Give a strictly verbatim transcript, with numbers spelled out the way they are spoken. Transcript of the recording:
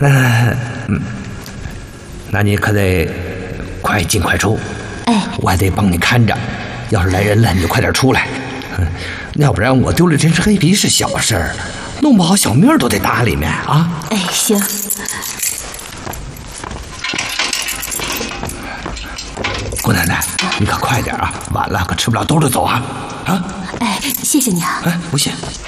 那嗯，那你可得快进快出。 哎， 我还得帮你看着，要是来人了，你就快点出来。嗯，要不然我丢了这只黑皮是小事儿，弄不好小命都得搭里面啊。 哎，行。 姑奶奶，你可快点啊，晚了可吃不了兜着走啊！啊！ 哎，谢谢你啊。 哎，不谢。